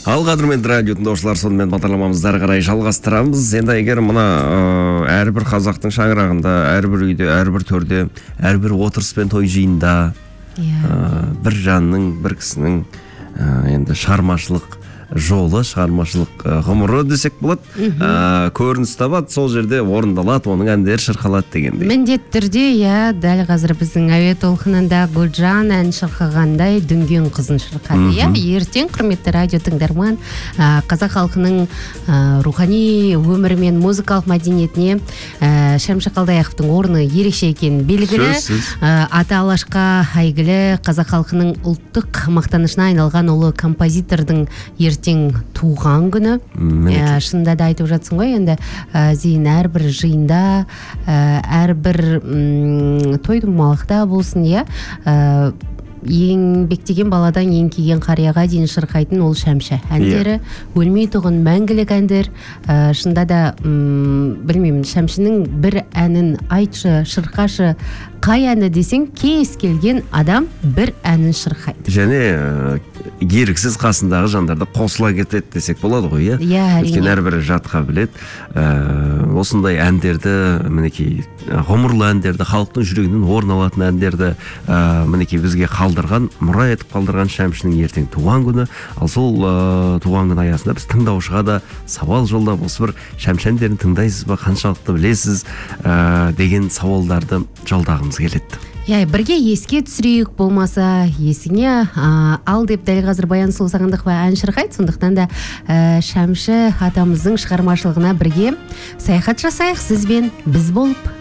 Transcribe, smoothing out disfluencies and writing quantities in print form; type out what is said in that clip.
Ал қадірменді радио тыңдаушылар, сонымен бағдарламамызды ары қарай жалғастырамыз. Енді егер мына әрбір қазақтың шаңырағында, әрбір үйде, әрбір төрде, әрбір отырыс пен той жиында бір жанның, бір кісінің енді шығармашылық жолы, шығармашылық ғұмыры десек болады, көрініс табады, сол жерде орындалады, оның әндері шырқалады дегендей. Міндетті түрде, дәл қазір біздің әуе толқынында Гүлжан ән шырқағандай дүнген қызын шырқады. Ертең құрметті радио тыңдарман, қазақ халқының рухани өмірі мен музыкалық мәдениетіне Шәмші Қалдаяқовтың орны ерекше екені белгілі. Ата Алашқа әйгілі қазақ халқының ұлттық мақтанышына айналған ұлы композитордың ертең туған күні. Шынында да айтып жатсың ғой, енді Зейін әрбір жиында, әрбір той домалақта болсын, еңбектеген баладан еңкейген қарияға дейін шырқайтын ол Шәмші әндері, өлмей тұғын мәңгілік әндер. Шында да білмеймін, Шәмшінің бір әнін айтшы, шырқашы, қай әні десең, кез келген адам бір әнін шырқайды. Және еріксіз қасындағы жандарды қосыла кетеді десек болады ғой, өйткені әрбірі жатқа біледі. Осындай әндерді, мінекей, ғұмырлы әндерді, халықтың жүрегінен орын алатын әндерді мінекей бізге қалдырған, мұра етіп қалдырған Шәмшінің ертең туған күні. Ал сол туған күн аясында біз тыңдаушыға да сауал жолдап, осы бір Шәмші әндерін тыңдайсыз ба, қаншалықты білесіз деген сауалдарды жолдағымыз келеді. Бірге еске түсірейік, болмаса есіңе ал деп дәл қазір Баян Сұлу Сағындықова ән шырқайды. Сондықтан да Шәмші атамыздың шығармашылығына бірге саяхат жасайық сізбен біз болып.